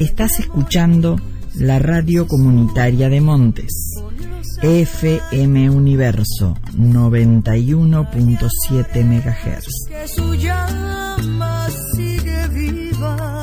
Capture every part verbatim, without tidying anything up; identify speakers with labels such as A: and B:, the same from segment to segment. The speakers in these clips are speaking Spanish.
A: Estás escuchando la radio comunitaria de Montes, F M Universo noventa y uno punto siete megahertz.
B: Que su llama sigue viva.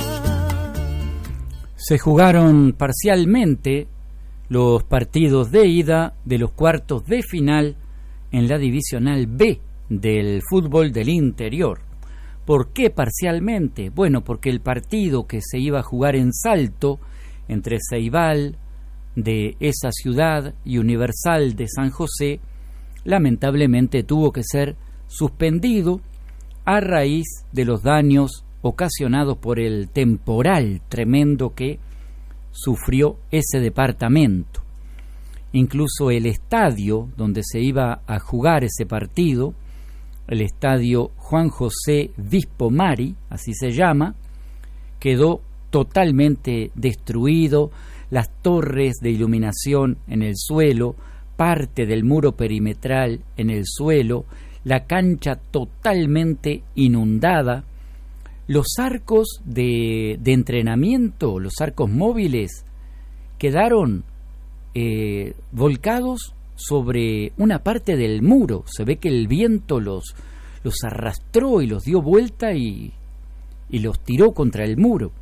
C: Se jugaron parcialmente los partidos de ida de los cuartos de final en la Divisional B del fútbol del interior. ¿Por qué parcialmente? Bueno, porque el partido que se iba a jugar en Salto entre Ceibal de esa ciudad y Universal de San José lamentablemente tuvo que ser suspendido a raíz de los daños ocasionados por el temporal tremendo que sufrió ese departamento. Incluso el estadio donde se iba a jugar ese partido, el estadio Juan José Vispo Mari, así se llama, quedó totalmente destruido, las torres de iluminación en el suelo, parte del muro perimetral en el suelo, la cancha totalmente inundada, los arcos de, de entrenamiento, los arcos móviles, quedaron eh, volcados sobre una parte del muro. Se ve que el viento los, los arrastró y los dio vuelta y, y los tiró contra el muro.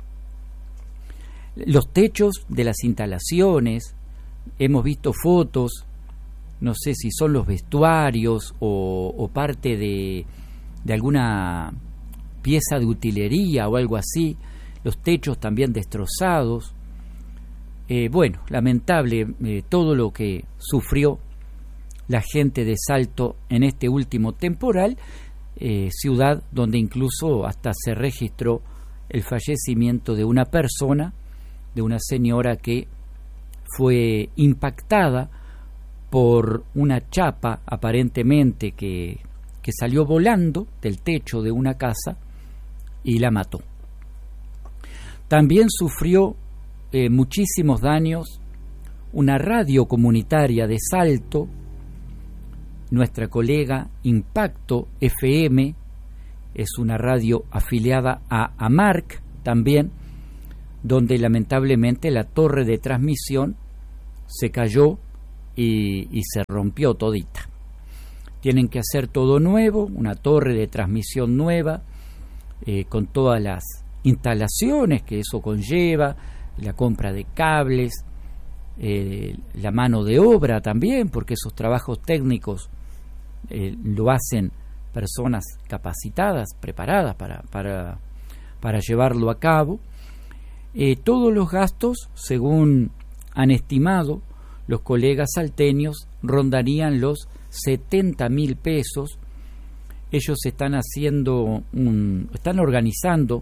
C: Los techos de las instalaciones, hemos visto fotos, no sé si son los vestuarios o, o parte de, de alguna pieza de utilería o algo así, los techos también destrozados. Eh, bueno, lamentable eh, todo lo que sufrió la gente de Salto en este último temporal, eh, ciudad donde incluso hasta se registró el fallecimiento de una persona, de una señora que fue impactada por una chapa aparentemente que, que salió volando del techo de una casa y la mató. También sufrió Eh, muchísimos daños una radio comunitaria de Salto, nuestra colega Impacto F M, es una radio afiliada a AMARC también, donde lamentablemente la torre de transmisión se cayó y, y se rompió todita. Tienen que hacer todo nuevo, una torre de transmisión nueva, eh, con todas las instalaciones que eso conlleva, la compra de cables, eh, la mano de obra también, porque esos trabajos técnicos eh, lo hacen personas capacitadas, preparadas para, para, para llevarlo a cabo. Eh, todos los gastos, según han estimado los colegas salteños, rondarían los setenta mil pesos. Ellos están haciendo un, están organizando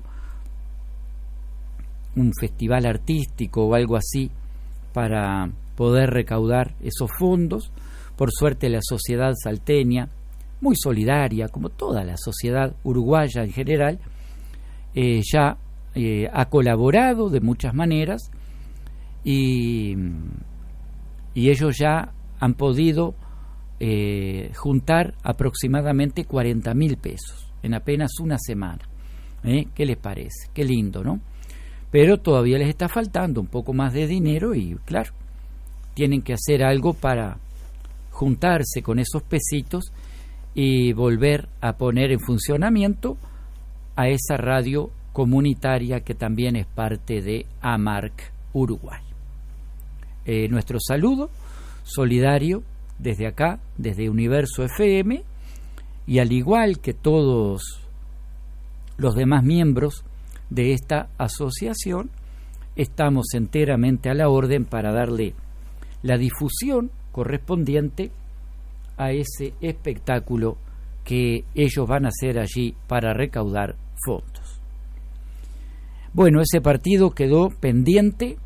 C: un festival artístico o algo así para poder recaudar esos fondos. Por suerte la sociedad salteña, muy solidaria, como toda la sociedad uruguaya en general, eh, ya eh, ha colaborado de muchas maneras y, y ellos ya han podido eh, juntar aproximadamente cuarenta mil pesos en apenas una semana. ¿Eh? ¿Qué les parece? Qué lindo, ¿no? Pero todavía les está faltando un poco más de dinero y, claro, tienen que hacer algo para juntarse con esos pesitos y volver a poner en funcionamiento a esa radio comunitaria que también es parte de AMARC Uruguay. Eh, nuestro saludo solidario desde acá, desde Universo F M, y al igual que todos los demás miembros de esta asociación, estamos enteramente a la orden para darle la difusión correspondiente a ese espectáculo que ellos van a hacer allí para recaudar fondos. Bueno, ese partido quedó pendiente.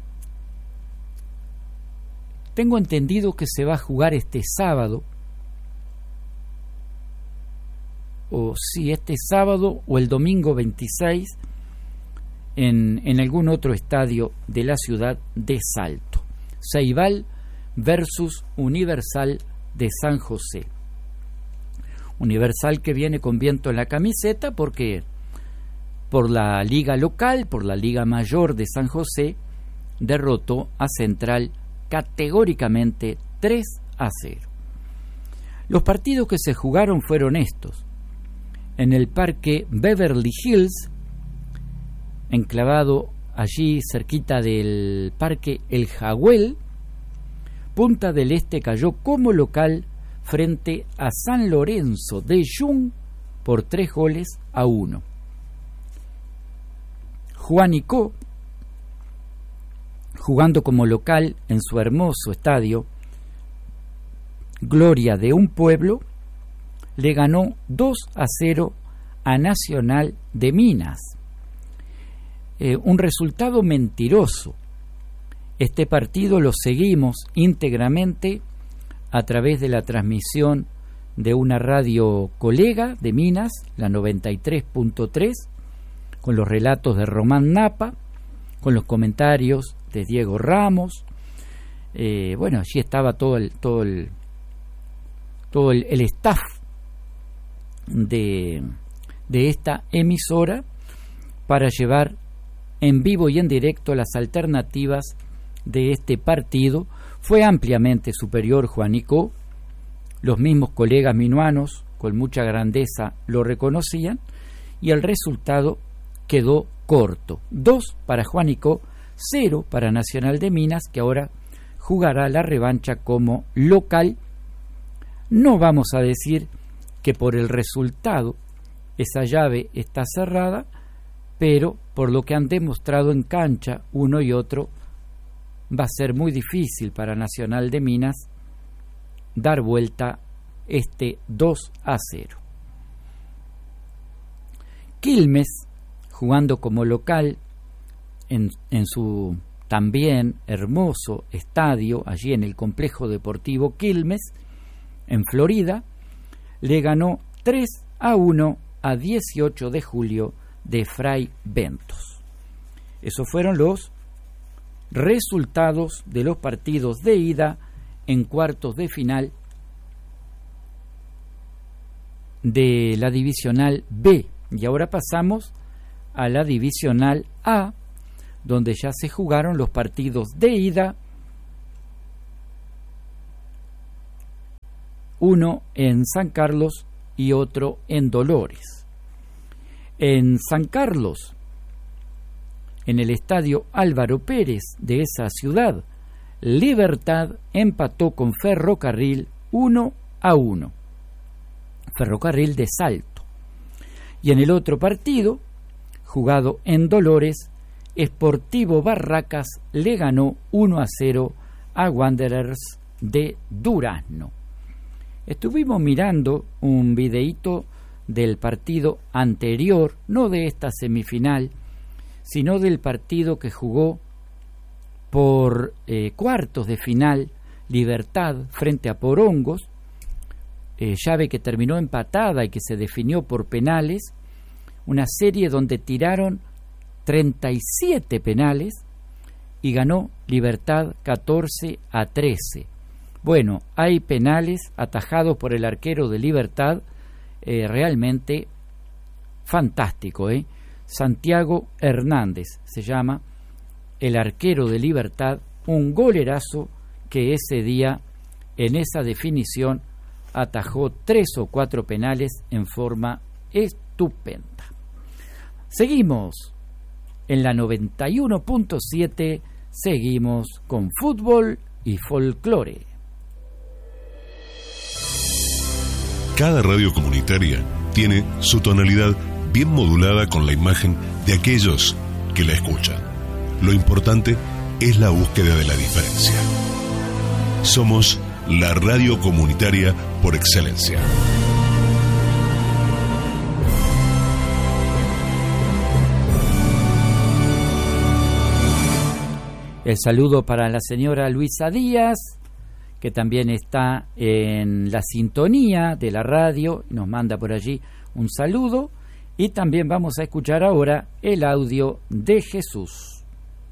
C: Tengo entendido que se va a jugar este sábado, o sí, este sábado o el domingo veintiséis, En, en algún otro estadio de la ciudad de Salto. Ceibal versus Universal de San José. Universal que viene con viento en la camiseta porque por la liga local, por la Liga Mayor de San José, derrotó a Central categóricamente tres a cero. Los partidos que se jugaron fueron estos: en el Parque Beverly Hills, enclavado allí cerquita del Parque El Jagüel, Punta del Este cayó como local frente a San Lorenzo de Jung por tres goles a uno. Juanico, jugando como local en su hermoso estadio Gloria de un Pueblo, le ganó dos a cero a Nacional de Minas. Eh, un resultado mentiroso. Este partido lo seguimos íntegramente a través de la transmisión de una radio colega de Minas, la noventa y tres punto tres, con los relatos de Román Napa, con los comentarios de Diego Ramos. Eh, bueno, allí estaba todo el todo el todo el, el staff de, de esta emisora para llevar en vivo y en directo las alternativas de este partido. Fue ampliamente superior Juanico, los mismos colegas minuanos con mucha grandeza lo reconocían, y el resultado quedó corto: dos para Juanico, cero para Nacional de Minas, que ahora jugará la revancha como local. No vamos a decir que por el resultado esa llave está cerrada, pero por lo que han demostrado en cancha uno y otro, va a ser muy difícil para Nacional de Minas dar vuelta este dos a cero. Quilmes, jugando como local en, en su también hermoso estadio, allí en el Complejo Deportivo Quilmes, en Florida, le ganó tres a uno a dieciocho de julio de Fray Bentos. Esos fueron los resultados de los partidos de ida en cuartos de final de la Divisional B. Y ahora pasamos a la Divisional A, donde ya se jugaron los partidos de ida, uno en San Carlos y otro en Dolores. En San Carlos, en el estadio Álvaro Pérez de esa ciudad, Libertad empató con Ferrocarril uno a uno. Ferrocarril de Salto. Y en el otro partido, jugado en Dolores, Sportivo Barracas le ganó uno a cero a Wanderers de Durazno. Estuvimos mirando un videíto del partido anterior, no de esta semifinal, sino del partido que jugó por eh, cuartos de final Libertad frente a Porongos, eh, llave que terminó empatada y que se definió por penales, una serie donde tiraron treinta y siete penales y ganó Libertad catorce a trece. Bueno, hay penales atajados por el arquero de Libertad, eh, realmente fantástico, ¿eh? Santiago Hernández se llama el arquero de Libertad, un golerazo que ese día en esa definición atajó tres o cuatro penales en forma estupenda. Seguimos en la noventa y uno punto siete, seguimos con fútbol y folclore.
D: Cada radio comunitaria tiene su tonalidad bien modulada con la imagen de aquellos que la escuchan. Lo importante es la búsqueda de la diferencia. Somos la radio comunitaria por excelencia.
C: El saludo para la señora Luisa Díaz, que también está en la sintonía de la radio, nos manda por allí un saludo, y también vamos a escuchar ahora el audio de Jesús.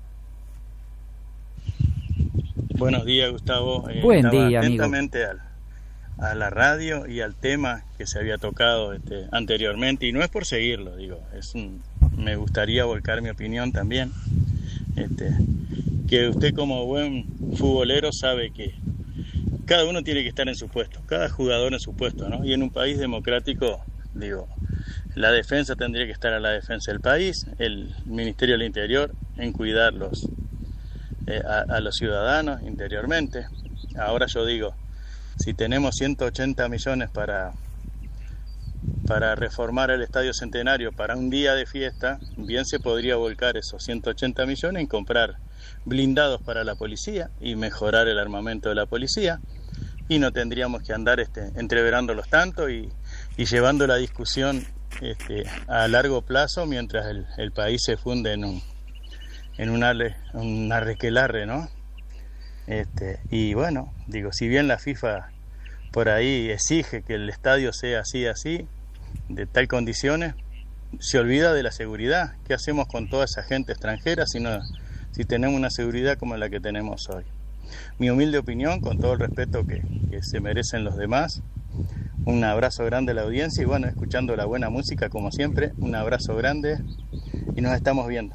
E: Buenos días, Gustavo. Eh,
C: Buen día, amigo.
E: Atentamente al, a la radio y al tema que se había tocado este, anteriormente, y no es por seguirlo, digo, es un, me gustaría volcar mi opinión también. Este, que usted como buen futbolero sabe que cada uno tiene que estar en su puesto, cada jugador en su puesto, ¿no? Y en un país democrático, digo, la defensa tendría que estar a la defensa del país, el Ministerio del Interior en cuidarlos eh, a, a los ciudadanos interiormente. Ahora yo digo, si tenemos ciento ochenta millones para, para reformar el Estadio Centenario para un día de fiesta, bien se podría volcar esos ciento ochenta millones en comprar blindados para la policía y mejorar el armamento de la policía, y no tendríamos que andar este, entreverándolos tanto y, y llevando la discusión este, a largo plazo mientras el, el país se funde en un en un, ale, un arrequelarre, ¿no? Este, y bueno, digo, si bien la FIFA por ahí exige que el estadio sea así, así, de tal condiciones, se olvida de la seguridad. ¿Qué hacemos con toda esa gente extranjera si no, si tenemos una seguridad como la que tenemos hoy? Mi humilde opinión, con todo el respeto que, que se merecen los demás. Un abrazo grande a la audiencia y bueno, escuchando la buena música como siempre, un abrazo grande y nos estamos viendo.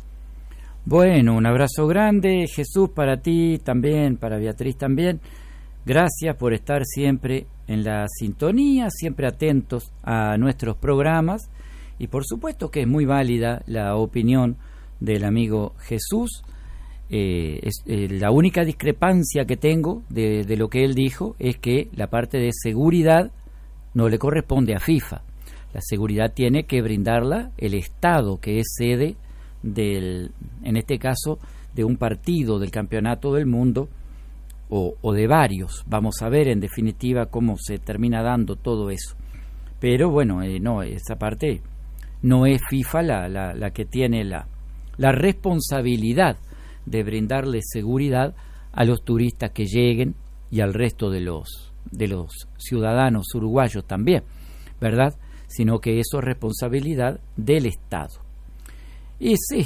C: Bueno, un abrazo grande, Jesús, para ti también, para Beatriz también. Gracias por estar siempre en la sintonía, siempre atentos a nuestros programas, y por supuesto que es muy válida la opinión del amigo Jesús. Eh, es, eh, la única discrepancia que tengo de, de lo que él dijo es que la parte de seguridad no le corresponde a FIFA. La seguridad tiene que brindarla el Estado, que es sede del, en este caso, de un partido del Campeonato del Mundo o, o de varios. Vamos a ver en definitiva cómo se termina dando todo eso. Pero bueno, eh, no, esa parte no es FIFA la, la, la que tiene la, la responsabilidad de brindarle seguridad a los turistas que lleguen y al resto de los de los ciudadanos uruguayos también, ¿verdad? Sino que eso es responsabilidad del Estado. Y sí,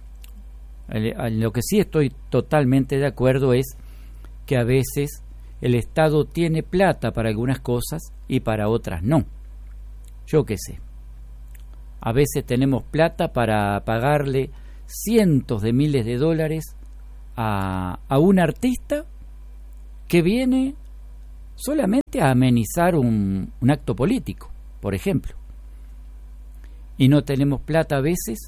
C: en lo que sí estoy totalmente de acuerdo es que a veces el Estado tiene plata para algunas cosas y para otras no. Yo qué sé. A veces tenemos plata para pagarle cientos de miles de dólares a, a un artista que viene solamente a amenizar un, un acto político, por ejemplo. Y no tenemos plata a veces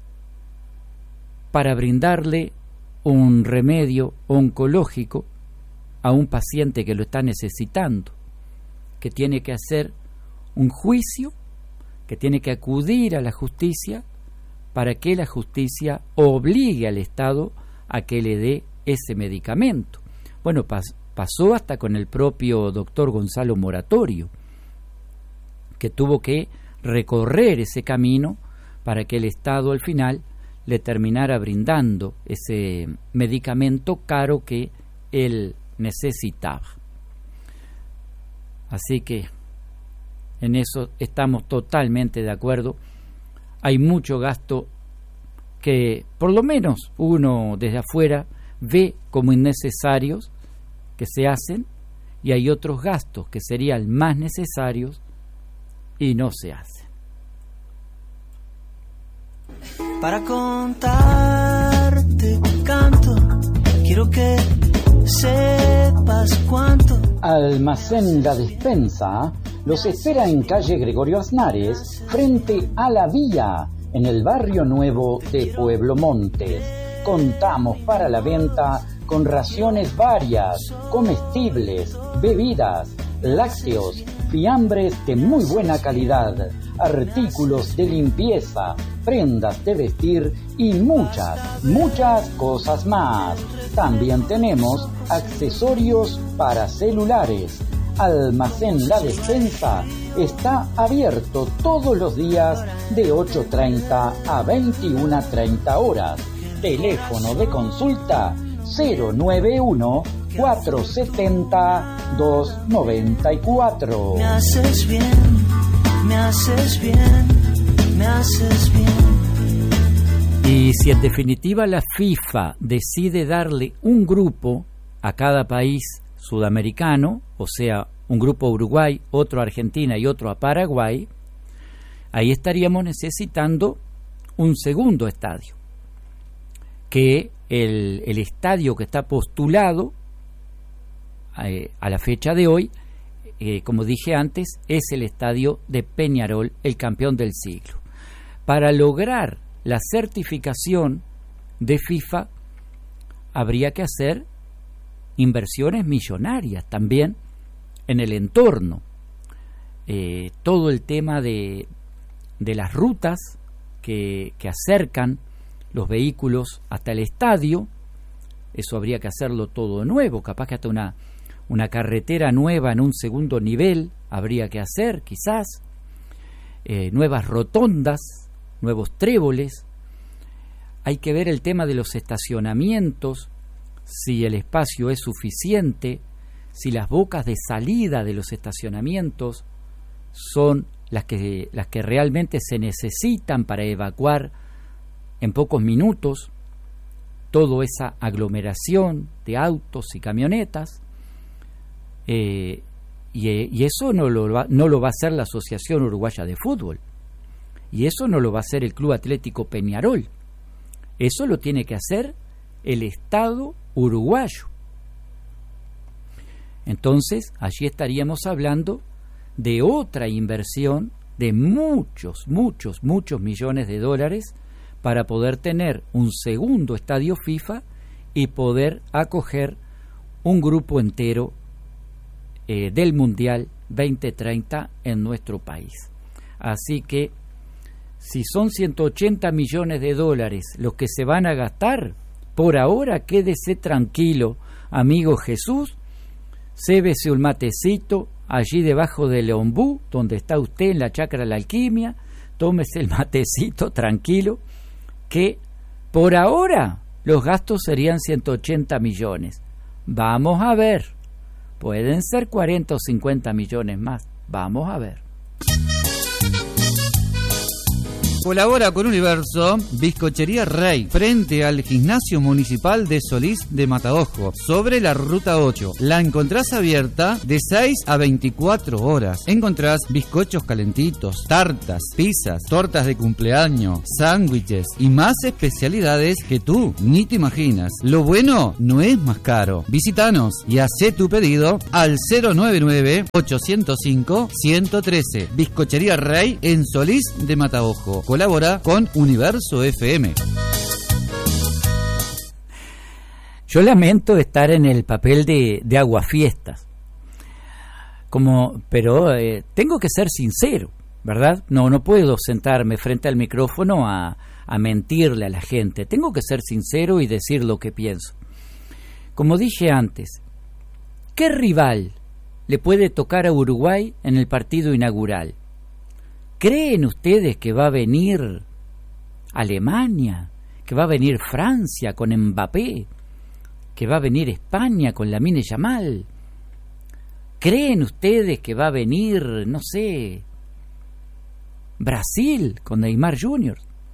C: para brindarle un remedio oncológico a un paciente que lo está necesitando, que tiene que hacer un juicio, que tiene que acudir a la justicia para que la justicia obligue al Estado a que le dé ese medicamento. Bueno, pas, pasó hasta con el propio doctor Gonzalo Moratorio, que tuvo que recorrer ese camino para que el Estado al final le terminara brindando ese medicamento caro que él necesitaba. Así que en eso estamos totalmente de acuerdo. Hay mucho gasto que por lo menos uno desde afuera ve como innecesarios que se hacen, y hay otros gastos que serían más necesarios y no se hacen.
B: Para contarte canto, quiero que sepas cuánto.
F: Almacén La Despensa los espera en calle Gregorio Aznares, frente a la vía, en el barrio nuevo de Pueblo Montes. Contamos para la venta con raciones varias, comestibles, bebidas, lácteos, fiambres de muy buena calidad, artículos de limpieza, prendas de vestir y muchas, muchas cosas más. También tenemos accesorios para celulares. Almacén La Despensa está abierto todos los días de ocho treinta a veintiuna treinta horas. Teléfono de consulta cero nueve uno, cuatro siete cero, dos nueve cuatro.
B: Me haces bien, me haces bien, me haces bien.
C: Y si en definitiva la FIFA decide darle un grupo a cada país sudamericano, o sea, un grupo a Uruguay, otro a Argentina y otro a Paraguay, ahí estaríamos necesitando un segundo estadio, que el, el estadio que está postulado eh, a la fecha de hoy, eh, como dije antes, es el estadio de Peñarol, el campeón del siglo. Para lograr la certificación de FIFA habría que hacer inversiones millonarias también en el entorno. Eh, todo el tema de, de las rutas que, que acercan los vehículos hasta el estadio, eso habría que hacerlo todo de nuevo, capaz que hasta una, una carretera nueva en un segundo nivel habría que hacer, quizás, eh, nuevas rotondas, nuevos tréboles. Hay que ver el tema de los estacionamientos, si el espacio es suficiente, si las bocas de salida de los estacionamientos son las que, las que realmente se necesitan para evacuar en pocos minutos toda esa aglomeración de autos y camionetas, eh, y, y eso no lo, va, no lo va a hacer la Asociación Uruguaya de Fútbol, y eso no lo va a hacer el Club Atlético Peñarol, eso lo tiene que hacer el Estado uruguayo. Entonces, allí estaríamos hablando de otra inversión de muchos, muchos, muchos millones de dólares para poder tener un segundo estadio FIFA y poder acoger un grupo entero eh, del Mundial veinte treinta en nuestro país. Así que, si son ciento ochenta millones de dólares los que se van a gastar, por ahora quédese tranquilo, amigo Jesús, cébese un matecito allí debajo del Leombú, donde está usted en la Chacra La Alquimia, tómese el matecito tranquilo, que por ahora los gastos serían ciento ochenta millones. Vamos a ver, pueden ser cuarenta o cincuenta millones más, vamos a ver.
G: Colabora con Universo Bizcochería Rey, frente al Gimnasio Municipal de Solís de Mataojo, sobre la Ruta ocho. La encontrás abierta de seis a veinticuatro horas. Encontrás bizcochos calentitos, tartas, pizzas, tortas de cumpleaños, sándwiches y más especialidades que tú ni te imaginas. Lo bueno no es más caro. Visítanos y hacé tu pedido al cero nueve nueve, ochocientos cinco, ciento trece. Bizcochería Rey en Solís de Mataojo. Colabora con Universo F M.
C: Yo lamento estar en el papel de, de aguafiestas, como, pero eh, tengo que ser sincero, ¿verdad? No, no puedo sentarme frente al micrófono a, a mentirle a la gente. Tengo que ser sincero y decir lo que pienso. Como dije antes, ¿qué rival le puede tocar a Uruguay en el partido inaugural? ¿Creen ustedes que va a venir Alemania, que va a venir Francia con Mbappé, que va a venir España con Lamine Yamal? ¿Creen ustedes que va a venir, no sé, Brasil con Neymar junior?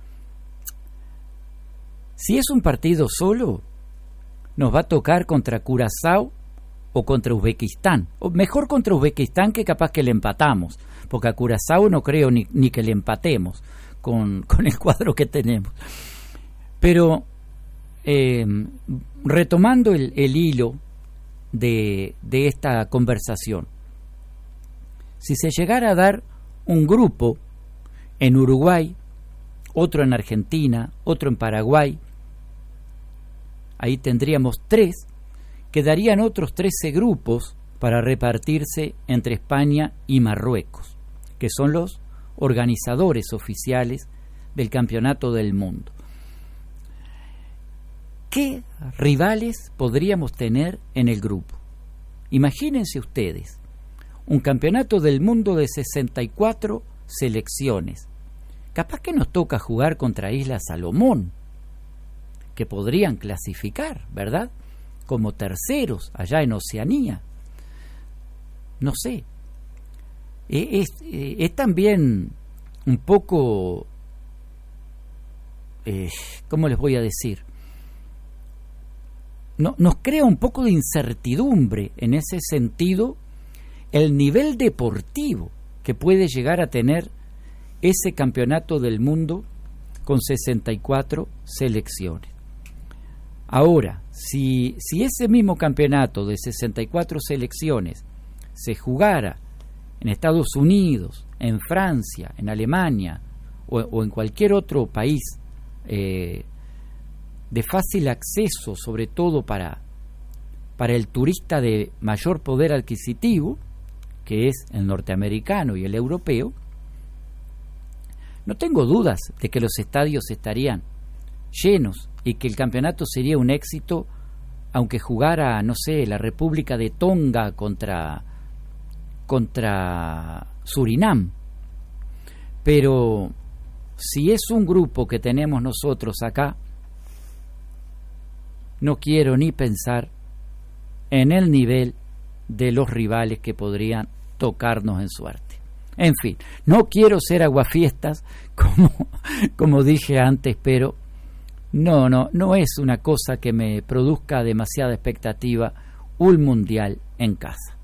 C: Si es un partido solo, nos va a tocar contra Curazao o contra Uzbekistán, o mejor contra Uzbekistán, que capaz que le empatamos, porque a Curazao no creo ni, ni que le empatemos con, con el cuadro que tenemos. Pero eh, retomando el, el hilo de, de esta conversación, si se llegara a dar un grupo en Uruguay, otro en Argentina, otro en Paraguay, ahí tendríamos tres, quedarían otros trece grupos para repartirse entre España y Marruecos, que son los organizadores oficiales del Campeonato del Mundo. ¿Qué rivales podríamos tener en el grupo? Imagínense ustedes, un Campeonato del Mundo de sesenta y cuatro selecciones. Capaz que nos toca jugar contra Isla Salomón, que podrían clasificar, ¿verdad?, como terceros allá en Oceanía. No sé. Es, es, es también un poco, eh, ¿cómo les voy a decir? No, nos crea un poco de incertidumbre en ese sentido el nivel deportivo que puede llegar a tener ese campeonato del mundo con sesenta y cuatro selecciones. Ahora, si, si ese mismo campeonato de sesenta y cuatro selecciones se jugara en Estados Unidos, en Francia, en Alemania o, o en cualquier otro país eh, de fácil acceso, sobre todo para, para el turista de mayor poder adquisitivo, que es el norteamericano y el europeo, no tengo dudas de que los estadios estarían llenos y que el campeonato sería un éxito, aunque jugara, no sé, la República de Tonga contra, contra Surinam. Pero si es un grupo que tenemos nosotros acá, no quiero ni pensar en el nivel de los rivales que podrían tocarnos en suerte. En fin, no quiero ser aguafiestas, como, como dije antes, pero no, no, no es una cosa que me produzca demasiada expectativa un mundial en casa.